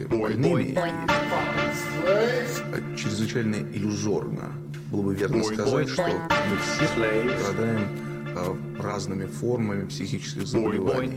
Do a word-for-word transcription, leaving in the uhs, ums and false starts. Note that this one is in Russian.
все больными, и чрезвычайно иллюзорно было бы верно сказать, что мы все страдаем а, разными формами психических заболеваний.